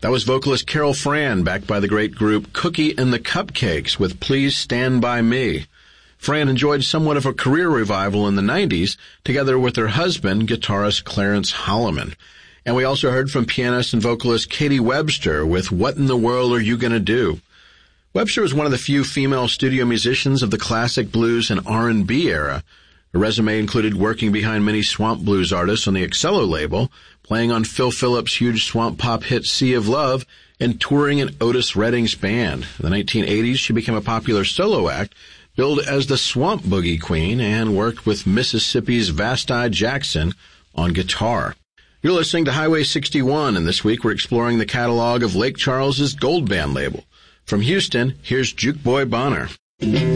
That was vocalist Carol Fran, backed by the great group Cookie and the Cupcakes with Please Stand By Me. Fran enjoyed somewhat of a career revival in the 90s, together with her husband, guitarist Clarence Holloman. And we also heard from pianist and vocalist Katie Webster with What in the World Are You Gonna Do? Webster was one of the few female studio musicians of the classic blues and R&B era. Her resume included working behind many swamp blues artists on the Excello label, playing on Phil Phillips' huge swamp pop hit Sea of Love, and touring in Otis Redding's band. In the 1980s, she became a popular solo act, billed as the Swamp Boogie Queen, and worked with Mississippi's Vasti Jackson on guitar. You're listening to Highway 61, and this week we're exploring the catalog of Lake Charles's Gold Band label. From Houston, here's Juke Boy Bonner.